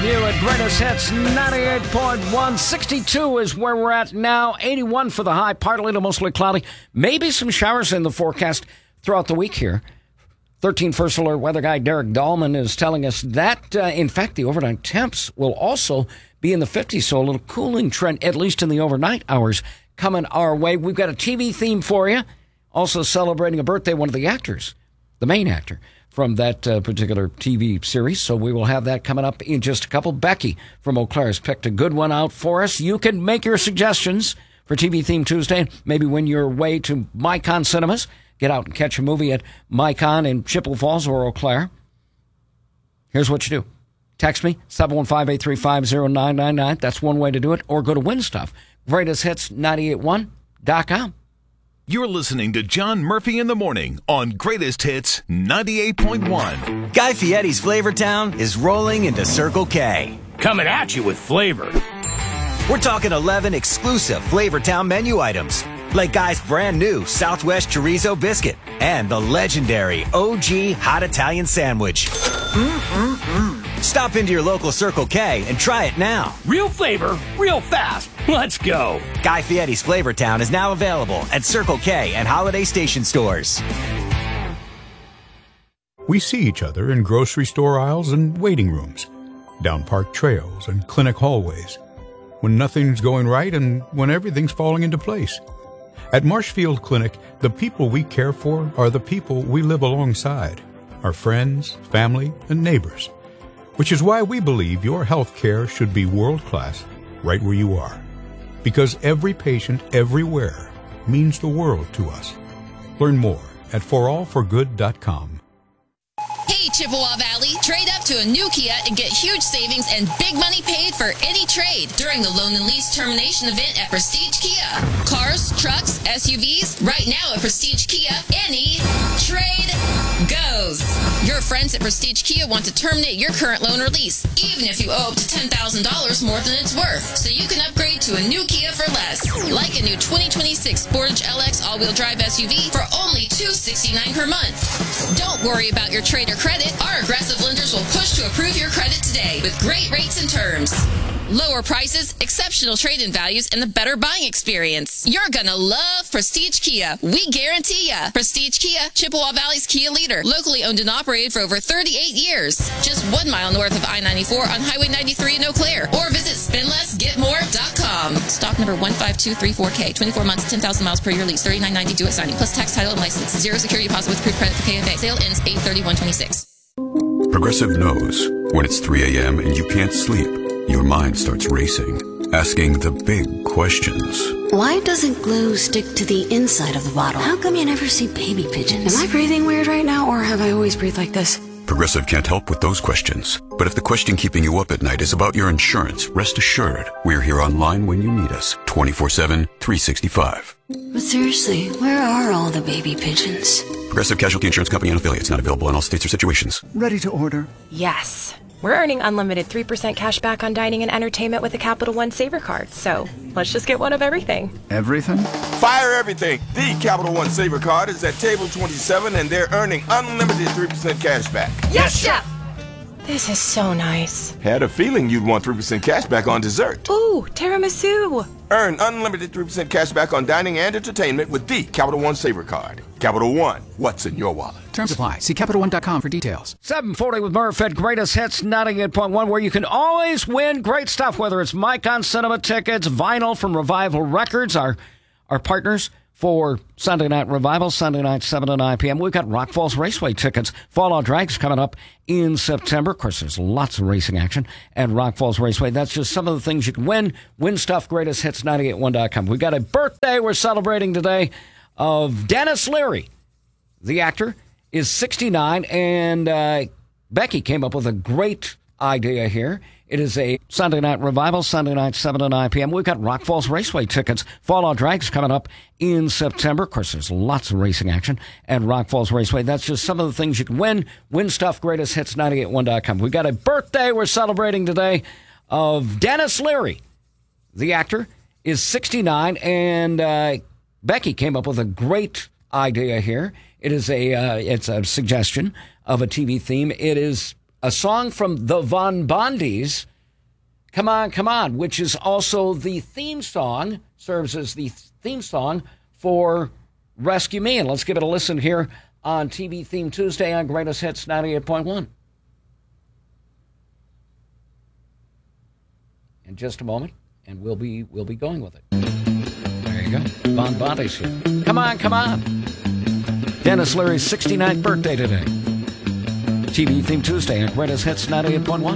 you at Greatest Hits 98.1. 62 is where we're at now. 81 for the high, partly to mostly cloudy. Maybe some showers in the forecast throughout the week here. 13 First Alert weather guy Derek Dahlman is telling us that, in fact, the overnight temps will also be in the 50s, so a little cooling trend, at least in the overnight hours, coming our way. We've got a TV theme for you. Also celebrating a birthday, one of the actors, the main actor from that particular TV series. So we will have that coming up in just a couple. Becky from Eau Claire has picked a good one out for us. You can make your suggestions for TV Theme Tuesday. Maybe win your way to Mycon Cinemas. Get out and catch a movie at Mycon in Chippewa Falls or Eau Claire. Here's what you do. Text me, 715-835-0999. That's one way to do it. Or go to WinStuff, GreatestHits981.com. You're listening to John Murphy in the Morning on Greatest Hits 98.1. Guy Fieri's Flavortown is rolling into Circle K. Coming at you with flavor. We're talking 11 exclusive Flavortown menu items, like Guy's brand new Southwest Chorizo Biscuit and the legendary OG Hot Italian Sandwich. Stop into your local Circle K and try it now. Real flavor, real fast. Let's go. Guy Fieri's Flavortown is now available at Circle K and Holiday Station stores. We see each other in grocery store aisles and waiting rooms, down park trails and clinic hallways, when nothing's going right and when everything's falling into place. At Marshfield Clinic, the people we care for are the people we live alongside, our friends, family, and neighbors, which is why we believe your health care should be world-class right where you are. Because every patient everywhere means the world to us. Learn more at forallforgood.com. Hey, Chippewa Valley, trade up to a new Kia and get huge savings and big money paid for any trade during the loan and lease termination event at Prestige Kia. Cars, trucks, SUVs, right now at Prestige Kia, any trade goes. Your friends at Prestige Kia want to terminate your current loan or lease, even if you owe up to $10,000 more than it's worth, so you can upgrade to a new Kia for less. Like a new 2026 Sportage LX all-wheel drive SUV for only $269 per month. Don't worry about your trade or credit. Our aggressive lenders will push to approve your credit today with great rates and terms. Lower prices, exceptional trade-in values, and the better buying experience. You're gonna love Prestige Kia. We guarantee ya. Prestige Kia, Chippewa Valley's Kia leader. Locally owned and operated for over 38 years. Just 1 mile north of I-94 on Highway 93 in Eau Claire. Or visit spendlessgetmore.com. Stock number 15234K. 24 months, 10,000 miles per year lease. $39.90 due at signing. Plus tax, title, and license. Zero security deposit with approved credit for KFA. Sale ends 8/31/26. Progressive knows when it's 3 a.m. and you can't sleep, your mind starts racing, asking the big questions. Why doesn't glue stick to the inside of the bottle? How come you never see baby pigeons? Am I breathing weird right now, or have I always breathed like this? Progressive can't help with those questions. But if the question keeping you up at night is about your insurance, rest assured, we're here online when you need us, 24/7, 365. But seriously, where are all the baby pigeons? Progressive Casualty Insurance Company and affiliates, not available in all states or situations. Ready to order? Yes. We're earning unlimited 3% cash back on dining and entertainment with the Capital One Saver card. So let's just get one of everything. Everything? Fire everything. The Capital One Saver card is at table 27 and they're earning unlimited 3% cash back. Yes, Chef! This is so nice. Had a feeling you'd want 3% cash back on dessert. Ooh, tiramisu. Earn unlimited 3% cash back on dining and entertainment with the Capital One Saver card. Capital One, what's in your wallet? Terms apply. See CapitalOne.com for details. 740 with Murph at Greatest Hits 98.1, where you can always win great stuff, whether it's Mycon Cinema tickets, vinyl from Revival Records, our partners for Sunday Night Revival, Sunday night, 7 to 9 p.m. We've got Rock Falls Raceway tickets. Fallout Drags coming up in September. Of course, there's lots of racing action at Rock Falls Raceway. That's just some of the things you can win. Win stuff, greatesthits981.com. We've got a birthday we're celebrating today of Dennis Leary. The actor is 69, and Becky came up with a great idea here. It is a Sunday Night Revival, Sunday night, 7 to 9 p.m. We've got Rock Falls Raceway tickets. Fallout Drags coming up in September. Of course, there's lots of racing action at Rock Falls Raceway. That's just some of the things you can win. Win stuff, greatesthits981.com. We've got a birthday we're celebrating today of Dennis Leary. The actor is 69, and Becky came up with a great idea here. It is it's a suggestion of a TV theme. It is a song from the Von Bondies Come On, Come On, which is also the theme song, serves as the theme song for Rescue Me. And let's give it a listen here on TV Theme Tuesday on Greatest Hits 98.1. In just a moment, and we'll be going with it. There you go. Von Bonte's here. Come on, come on. Dennis Leary's 69th birthday today. TV Theme Tuesday on Greatest Hits 98.1.